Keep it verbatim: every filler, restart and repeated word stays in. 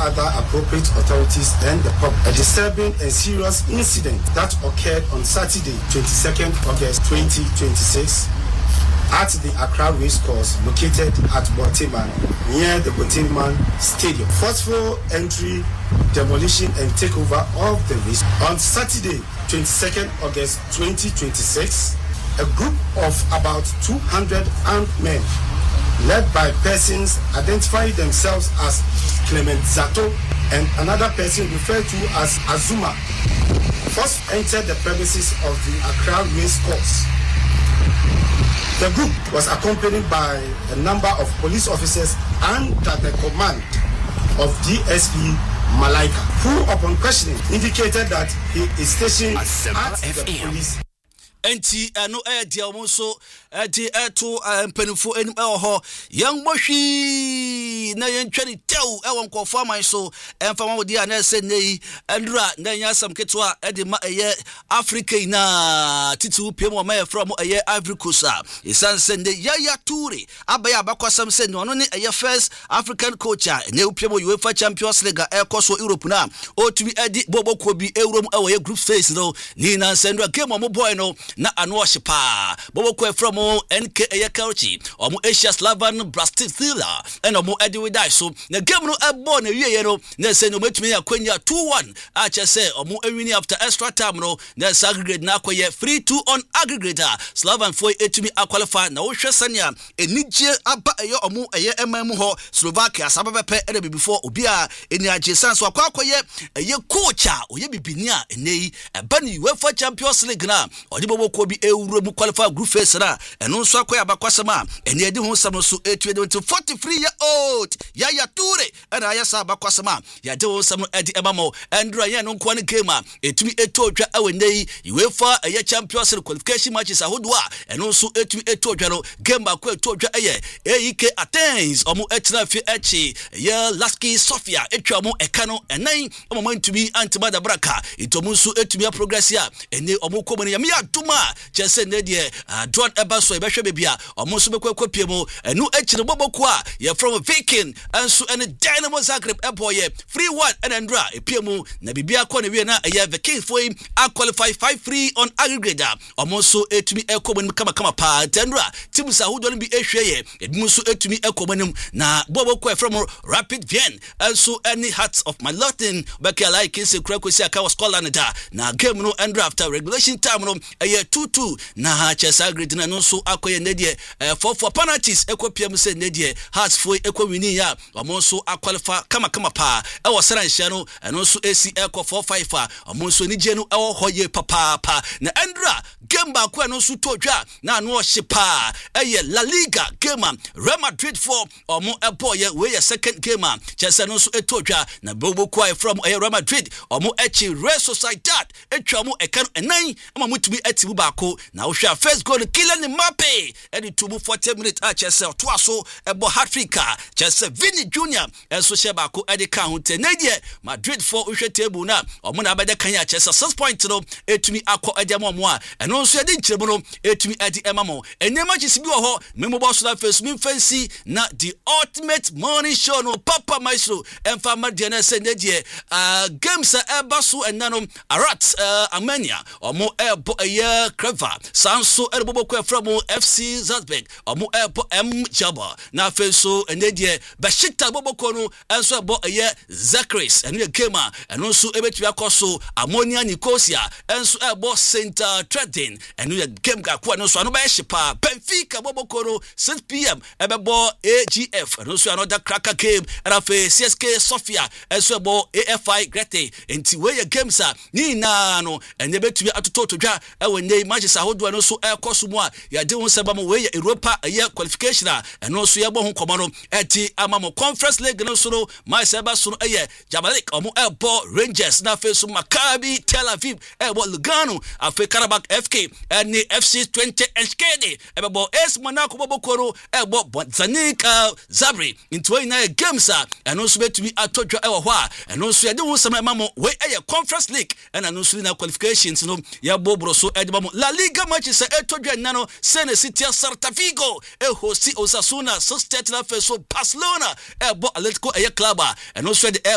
other appropriate authorities and the public. A disturbing and serious incident that occurred on Saturday, twenty-second August twenty twenty-six, at the Accra Racecourse located at Boteman, near the Boteman Stadium. Forceful entry, demolition and takeover of the race. On Saturday, twenty-second August twenty twenty-six, a group of about two hundred armed men, led by persons identifying themselves as Clement Zato and another person referred to as Azuma, first entered the premises of the Accra Racecourse. The group was accompanied by a number of police officers under the command of D S P Malaika, who upon questioning indicated that he is stationed at the police. Enti ano e dia omo so e di eto mpanifo enim e ho yang mohwi na yen twani tew e won kofo aman so emfa ma wodi ana se nei andura na nya sam ketwa e di ma eye Africa na titu piem o ma from eye Ivory Coast a isan se ne Yaya Toure abaya abakwasam se ne ono ne eye first African coach a ne piem o UEFA Champions League e koso Europe na o tumi e di boboko bi ewrom e wo ye group phase no ni na se ndura game o mo boy no na anwashi pa bobo kwe from N K Ayakauchi omo Asia Slavan Bratislava and omo edi we die so na game no ebo na wie no na se no metumi akwanya two one a che se omo ewini after extra time no na aggregate na akoye three two on aggregator Slavan for etumi qualify na wo hwe sania enije aba eyo omo eye emamu ho Slovakia sababepe ede before obi a eni ajesan so akwakoye eye coach a oye bibini a enei eba ni UEFA Champions League na odi bobo ko bi ewuro mu qualify group phase na eno nso akoya abakwasama eni edi ho sam so etu forty-three year old Yaya Toure ana ayasa abakwasama ya de ho sam edi emamo andra ye no nko ne game a etumi etodwa awenei UEFA eye Champions League qualification matches ahodwa eno nso etumi etodwa no game ba ko etodwa eye A E K Athens omo etna fi echi ye Laski Sofia etwa mo eka no enan omo ntumi antimada braka itomu nso etumi progress ya ene omo komani ya ya duma chese ne de Don Ebaso ebehwe bebia omo nso bekwa pie mo enu echire boboko a ye from Viking enso ene Dynamo Zagreb eboye three one enendra epie mu na bibia ko ne wie na ye Viking for him a qualify five three on aggregate omo nso etumi ekomo kama kama pa tendra team sa hudo no bi ehwe ye ebi nso etumi ekomo na boboko e from Rapid Vienna enso any Hearts of my Latin beka like say kwakosi aka was Scotland da na game no end after regulation time no eye two two na ha chesa grid na no so akoye nedie four four penalties ekopiem se nedie Hearts for ekowini ya omo nso aqualify kama kama pa e wo sera nhia no eno nso esi eko four five a omo nso ni je no e wo hoye papa pa na endra game ba ko eno nso todwa na no hyepa eye La Liga game Real Madrid for omo eboye we ye second game chesa no nso etodwa na bobo kwai from Real Madrid omo echi Real Sociedad etwa mo ekan enan ama mutumi atibu bako na wo hwa first goal Kylian Mbappe edi tubu forty minutes a chese to aso ebo hat-trick chese Vini Junior enso she bako edi kan ho tenedie Madrid for hwe table na omo na abede kan ya chese six point no etumi akọ edi mo mo a eno nso edi nchiremu no etumi edi emamo enema chisi bi wo ho memo boss na face mi fancy na the ultimate morning show no Papa Maestro emfa madie na se nedie uh, games eba so enano Arat uh, Armenia omo ebo eye Creva Sanso Elboboko from F C Salzburg omo ebo M Jaba na feso enedie Besiktas Boboko no enso ebo eye Zakaris enu game enu nso ebetua koso Ammonia Nicosia enso ebo Saint Trading enu game gakwa enu nso anu ba hyepa Benfica Boboko no six p m ebebo A G F enu nso another cracker game era fe C S K Sofia enso ebo A F I Grete enti we games a ni na no enye betua atototodwa ewe nei Manchester hodo no so ekoso mu a ya de ho seba mo we ya Europa ye qualification a eno so ye bo ho komo no eti amamo Conference League no so no my seba so no eye Jamalek omo ebo Rangers na fesu Maccabi Tel Aviv ebo Lugano afi Karabakh F K eni F C twenty Enschede ebo AS Monaco bobokoro ebo Zanika Zabri into na games a eno so betumi atodwa ewo ho a eno so ye de ho sema amamo we eye Conference League ena no so na qualifications no ya bobro so edibamo La Liga matches etodwa nano Sene City Celta Vigo e hosti Osasuna Sociedad na feso Barcelona e bo Atletico e club eno so de